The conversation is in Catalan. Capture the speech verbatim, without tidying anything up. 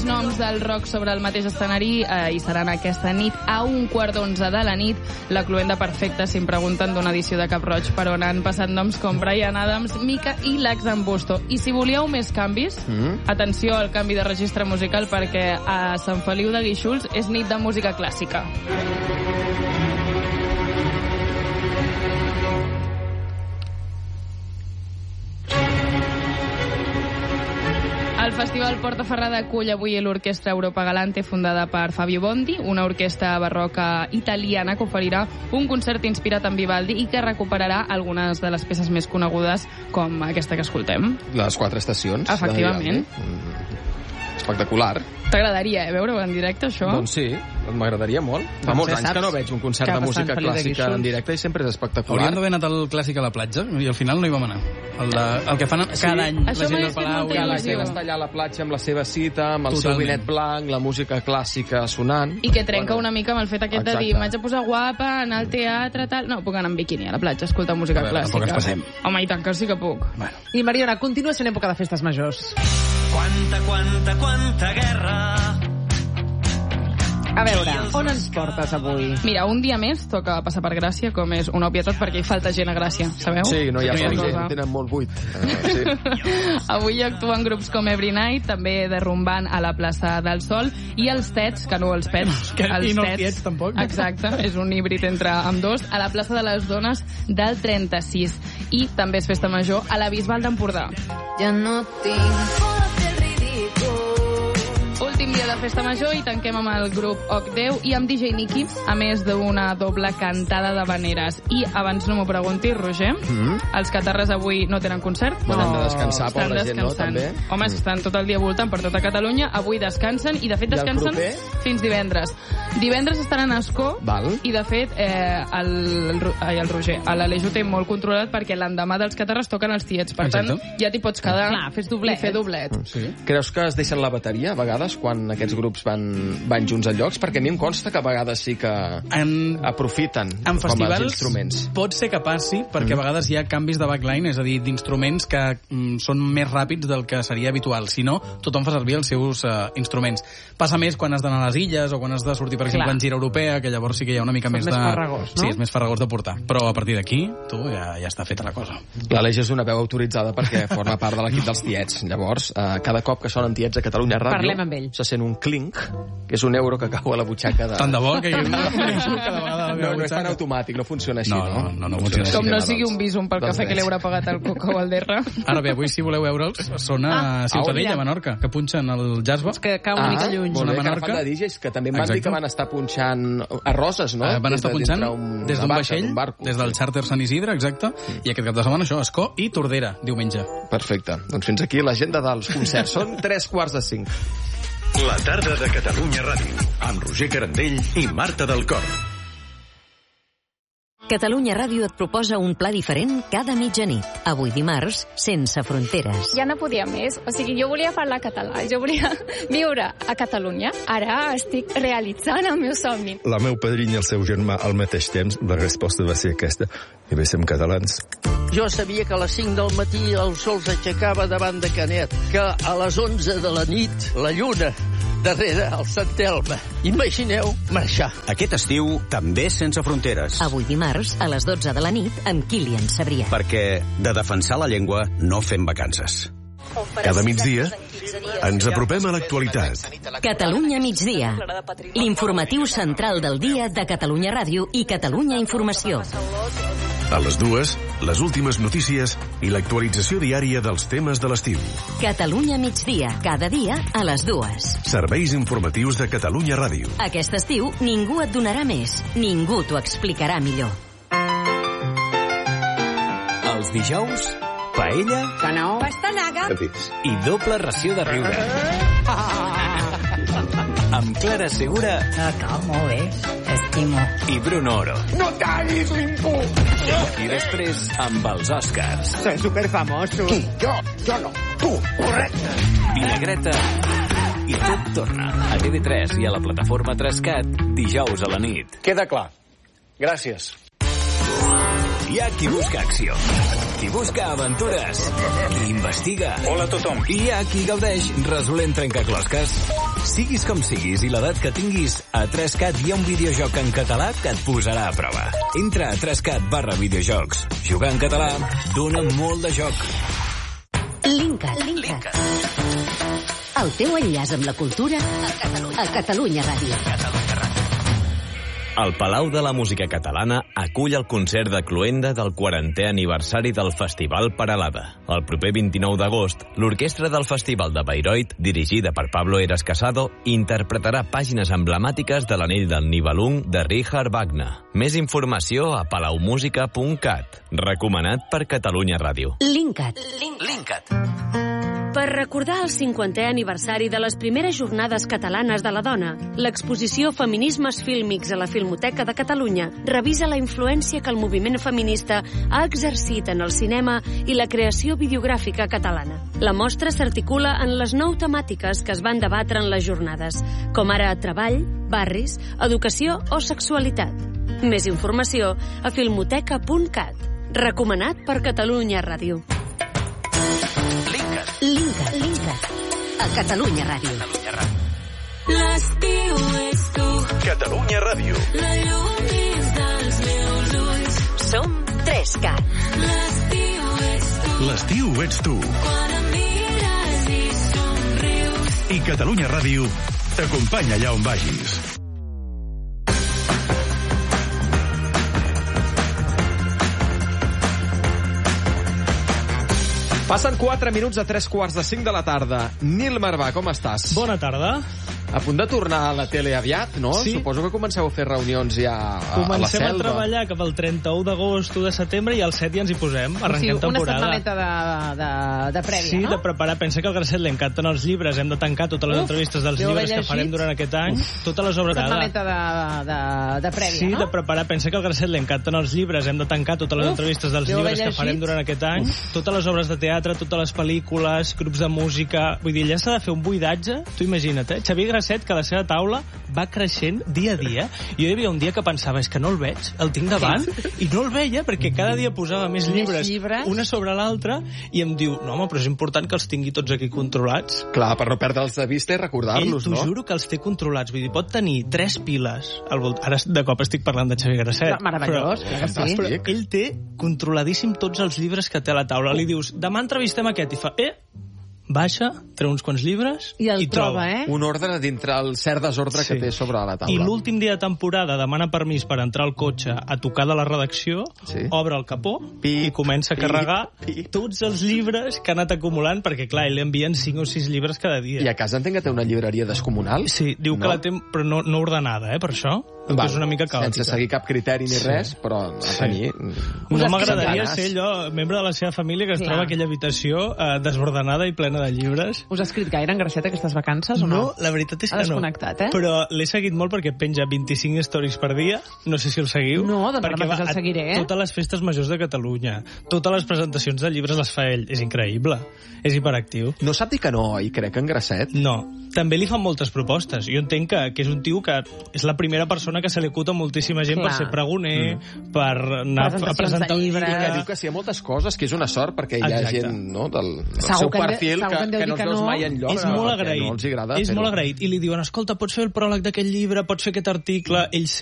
noms del rock sobre el mateix escenari eh, i seran aquesta nit a un quart d'onze de la nit. La cluenda perfecta, si em pregunten d'una edició de Cap Roig, per on han passat noms com Bryan Adams, Mika i Lax Ambusto. I si volíeu més canvis, mm. atenció al canvi de registre musical, perquè a Sant Feliu de Guíxols és nit de música clàssica. El Festival Portaferrada acull avui l'Orquestra Europa Galante, fundada per Fabio Bondi, una orquestra barroca italiana que oferirà un concert inspirat en Vivaldi i que recuperarà algunes de les peces més conegudes, com aquesta que escoltem. Les quatre estacions. Efectivament. Espectacular. T'agradaria, eh, veure-ho en directe, això? Doncs sí, m'agradaria molt. Fa molts anys que no veig un concert de música clàssica en directe i sempre és espectacular. Hauríem d'haver anat al Clàssic a la platja i al final no hi vam anar. El, de, el que fan cada any la gent del Palau. Que la gent està allà a la platja amb la seva cita, amb el seu vinet blanc, la música clàssica sonant. I que trenca una mica amb el fet aquest de dir m'haig de posar guapa, anar al teatre, tal... No, puc anar amb biquini a la platja, escoltar música clàssica. Tampoc ens passem. Home, i tant que sí que puc. Bueno. I Mariona, continua sent època de festes majors. Quanta, quanta, quanta guerra. A veure, on ens portes avui? Mira, un dia més toca passar per Gràcia, com és una obvietat perquè hi falta gent a Gràcia, sabeu? Sí, no hi ha prou gent, tenen molt buit. Uh, sí. Avui actuen grups com Every Night, també derrumbant a la plaça del Sol, i els Tets, que no els Pets, que els I no els Tiets, tampoc. Exacte, és un híbrid entre ambdós, a la plaça de les Dones del trenta-sis. I també és festa major a la Bisbal d'Empordà. Ja no tinc Últim dia de festa major i tanquem amb el grup O C deu i amb D J Nicky, a més d'una doble cantada de veneres. I abans no m'ho preguntis, Roger, mm-hmm. els catarres avui no tenen concert? No, han de descansar, estan pobra gent, no? També. Home, estan tot el dia voltant per tota Catalunya, avui descansen, i de fet descansen fins divendres. Divendres estaran a Escó, Val. i de fet el, el, ai, el Roger, l'Aleix ho té molt controlat perquè l'endemà dels catarres toquen els tiets, per Exacte. tant ja t'hi pots quedar. Clar, fes doblet. I fer doblet. Sí. Creus que es deixen la bateria a vegades quan aquests grups van, van junts a llocs? Perquè a mi em consta que a vegades sí que en, aprofiten en com els instruments. Pot ser que passi, perquè mm. a vegades hi ha canvis de backline, és a dir, d'instruments que mm, són més ràpids del que seria habitual. Si no, tothom fa servir els seus uh, instruments. Passa més quan has d'anar a les illes o quan has de sortir, per exemple, Clar. en gira europea, que llavors sí que hi ha una mica Són més, més de... farragós, no? Sí, és més farragós de portar. Però a partir d'aquí, tu, ja, ja està feta la cosa. L'Aleix és una veu autoritzada perquè forma part de l'equip dels tiets. Llavors, uh, cada cop que sonen tiets a Catalunya Ràdio, se sent un clink, que és un euro que cau a la butxaca de... Tant de bo que... no, no, no és tan automàtic, no funciona així, no? No, no, no, no funciona així. Com no sigui un bísum pel cafè que li haurà pagat el Coco o el Derra. Ara bé, avui si voleu veure'ls, són a ah, Ciutadella, a Menorca, que punxen el Jazzba. És que cau una ah, mica lluny. Molt bé, que ara fan de D Js, que també em van dir que van estar punxant a Roses, no? Uh, van estar punxant un, des d'un vaixell, barco, des del xàrter Sant Isidre, exacte, mm. i aquest cap de setmana això, Escó i Tordera, diumenge. Perfecte. Doncs fins aquí l'agenda dels concerts. Són tres quarts de cinc. La tarda de Catalunya Ràdio, amb Roger Carandell i Marta del Cor. Catalunya Ràdio et proposa un pla diferent cada mitjanit. Avui dimarts, Sense fronteres. Ja no podia més. O sigui, jo volia parlar català, jo volia viure a Catalunya. Ara estic realitzant el meu somni. La meu padrina i el seu germà al mateix temps, la resposta va ser aquesta. I bé, som catalans. Jo sabia que a les cinc del matí el sol s'aixecava davant de Canet, que a les onze de la nit la lluna darrere el Sant Elm. Imagineu marxar. Aquest estiu també Sense fronteres. Avui dimarts, a les dotze de la nit, amb Kilian Sabrià. Perquè de defensar la llengua no fem vacances. Cada migdia ens apropem a l'actualitat. Catalunya migdia. L'informatiu central del dia de Catalunya Ràdio i Catalunya Informació. A les dues, les últimes notícies i l'actualització diària dels temes de l'estiu. Catalunya migdia, cada dia a les dues. Serveis informatius de Catalunya Ràdio. Aquest estiu ningú et donarà més, ningú t'ho explicarà millor. Els dijous, paella, canó, pastanaga i doble ració de riure. Amb Clara Segura. Acá, molt bé, estimo. I Bruno Oro. No tallis l'impuls! I després amb els Oscars. Soy superfamoso. Qui? Jo? Jo no. Tu. Correcte. Vinagreta. I tot torna a T V tres i a la plataforma tres cat dijous a la nit. Queda clar. Gràcies. Hi ha qui busca acció. Qui busca aventures, qui investiga. Hola a tothom. I hi ha qui gaudeix resolent trencaclosques. Siguis com siguis i l'edat que tinguis, a tres cat hi ha un videojoc en català que et posarà a prova. Entra a tres cat barra videojocs. Jugar en català dona molt de joc. Linkat. Linkat. El teu enllaç amb la cultura a Catalunya, a Catalunya Ràdio. Catalunya Ràdio. El Palau de la Música Catalana acull el concert de cloenda del quarantè aniversari del Festival Paralada. El proper vint-i-nou d'agost, l'orquestra del Festival de Bayreuth, dirigida per Pablo Eras Casado, interpretarà pàgines emblemàtiques de l'anell del Nibelung de Richard Wagner. Més informació a palaumusica punt cat. Recomanat per Catalunya Ràdio. Linkat. Linkat. Per recordar el cinquantè aniversari de les primeres jornades catalanes de la dona, l'exposició Feminismes fílmics a la Filmoteca de Catalunya revisa la influència que el moviment feminista ha exercit en el cinema i la creació videogràfica catalana. La mostra s'articula en les nou temàtiques que es van debatre en les jornades, com ara treball, barris, educació o sexualitat. Més informació a filmoteca punt cat. Recomanat per Catalunya Ràdio. Linkat. Linkat. A Catalunya Ràdio. L'estiu és tu. Catalunya Ràdio. La llum dins dels meus ulls. Som tres cat. L'estiu és tu. L'estiu ets tu. Quan em mires i somrius. I Catalunya Ràdio t'acompanya allà on vagis. Passen quatre minuts a tres quarts de cinc de la tarda. Nil Marvà, com estàs? Bona tarda. A punt de tornar a la tele aviat, no? Sí. Suposo que comenceu a fer reunions ja a, a la selva. Comencem a treballar cap al trenta-u d'agost, u de setembre, i al set ja ens hi posem. Arrenquem sí, temporada. Una setmaneta de, de, de prèvia, sí, no? Sí, de preparar. Pensa que al Gracet li encanten els llibres. Hem de tancar totes les Uf, entrevistes dels llibres que farem durant aquest any. Uf. Totes les obres... Una setmaneta de, de, de prèvia, sí, no? Sí, de preparar. Pensa que al Gracet li encanten els llibres. Hem de tancar totes les Uf, entrevistes dels llibres que farem durant aquest any. Uf. Totes les obres de teatre, totes les pel·lícules, grups de música... Vull dir, ja s'ha de fer un buidatge. Tu imagina't, eh? Xavier Gracet, que la seva taula va creixent dia a dia. Jo hi havia un dia que pensava, és que no el veig, el tinc davant, i no el veia perquè cada dia posava més llibres, llibres. una sobre l'altra, i em diu, no home, però és important que els tingui tots aquí controlats. Clar, per no perdre'ls de vista i recordar-los, no? Ell, t'ho juro que els té controlats, vull dir, pot tenir tres piles, al volt... ara de cop estic parlant de Xavier Gracet, meravellós, però, sí. però ell té controladíssim tots els llibres que té a la taula. Li dius, demà entrevistem aquest, i fa, eh, baixa, treu uns quants llibres i, el i troba. Eh? Un ordre dintre el cert desordre sí. que té sobre la taula. I l'últim dia de temporada demana permís per entrar al cotxe a tocar de la redacció, sí. obre el capó pi, i comença a carregar pi, pi. tots els llibres que ha anat acumulant, perquè clar, ell li envien cinc o sis llibres cada dia. I a casa entenc que té una llibreria descomunal? Sí, diu no? que la té, però no, no ordenada, eh, per això. Va, és una mica caòtica. Sense seguir cap criteri ni sí. res, però a sí. tenir... No m'agradaria ser allò, membre de la seva família, que es Clar. troba aquella habitació eh, desordenada i plena de llibres. Us ha escrit gaire en Gracet aquestes vacances o no? No, la veritat és que no. Eh? Però l'he seguit molt perquè penja vint-i-cinc stories per dia, no sé si el seguiu. No, doncs ara mateix el seguiré. Eh? Totes les festes majors de Catalunya, totes les presentacions de llibres les fa ell. És increïble, és hiperactiu. No sap dir que no, i crec en Gracet? No, també li fan moltes propostes. Jo entenc que, que és un tio que és la primera persona que se li acuta moltíssima gent Clar. per ser pregoner, mm. per anar a presentar un llibre. Que diu que sí, hi ha moltes coses, que és una sort, perquè hi ha Exacte. gent no, del, del seu perfil que, que, que no els veus mai enlloc. És molt agraït. No els agrada és molt agraït. I li diuen, escolta, pots fer el pròleg d'aquest llibre, pots fer aquest article. Ell